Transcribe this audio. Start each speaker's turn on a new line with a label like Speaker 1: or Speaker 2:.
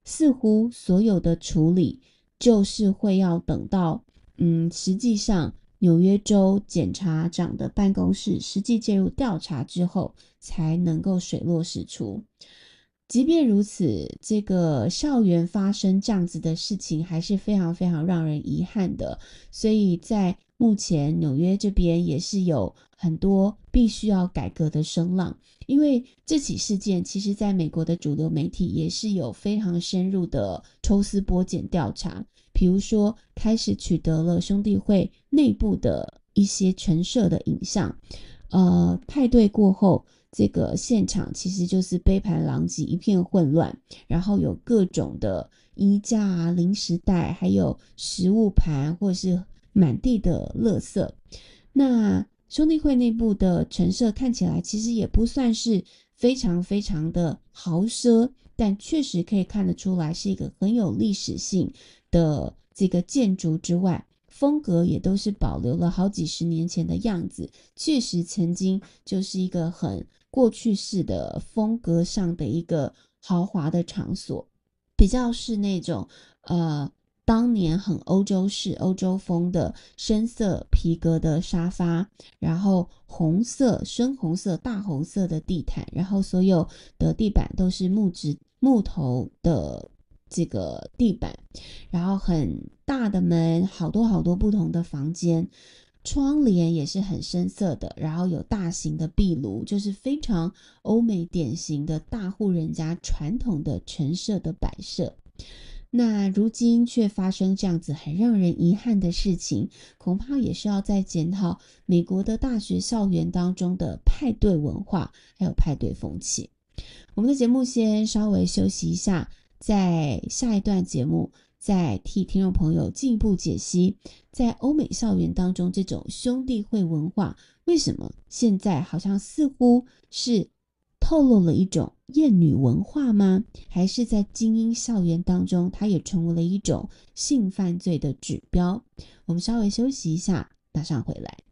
Speaker 1: 似乎所有的处理就是会要等到实际上纽约州检察长的办公室实际介入调查之后才能够水落石出。即便如此，这个校园发生这样子的事情还是非常非常让人遗憾的，所以在目前纽约这边也是有很多必须要改革的声浪。因为这起事件其实在美国的主流媒体也是有非常深入的抽丝剥茧调查，比如说开始取得了兄弟会内部的一些陈设的影像，派对过后这个现场其实就是杯盘狼藉，一片混乱，然后有各种的衣架啊、零食袋，还有食物盘，或是满地的垃圾。那兄弟会内部的陈设看起来其实也不算是非常非常的豪奢，但确实可以看得出来是一个很有历史性的这个建筑之外，风格也都是保留了好几十年前的样子，确实曾经就是一个很过去式的风格上的一个豪华的场所，比较是那种当年很欧洲式欧洲风的深色皮革的沙发，然后红色深红色大红色的地毯，然后所有的地板都是木头的这个地板，然后很大的门，好多好多不同的房间，窗帘也是很深色的，然后有大型的壁炉，就是非常欧美典型的大户人家传统的陈设的摆设。那如今却发生这样子很让人遗憾的事情，恐怕也是要在检讨美国的大学校园当中的派对文化还有派对风气。我们的节目先稍微休息一下，在下一段节目再替听众朋友进一步解析，在欧美校园当中这种兄弟会文化为什么现在好像似乎是透露了一种厌女文化吗？还是在精英校园当中它也成为了一种性犯罪的指标？我们稍微休息一下，马上回来。